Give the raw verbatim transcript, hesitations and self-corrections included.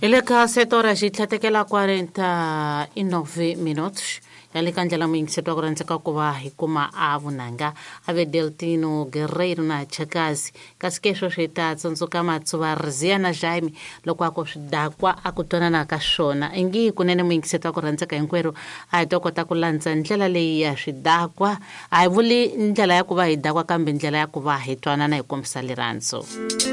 Ele ka sete horas e tlatekela quarenta e nove minutos. Yale kanjala mwingi seto kuranzeka kuwa hikuma avu nanga. Ave Deltino Guerreiro na chakazi. Kaskesho sheta tsonso kama tsuwa rzia na jaimi. Loko ako shidakwa akutona na kashona. Ingi kunene mwingi seto kuranzeka inkwero. Ay toko takulanza njela le ya shidakwa. Ay vuli njela ya kuwa hidakwa kambi njela ya kuwa hitwana na ikumsaliranzo.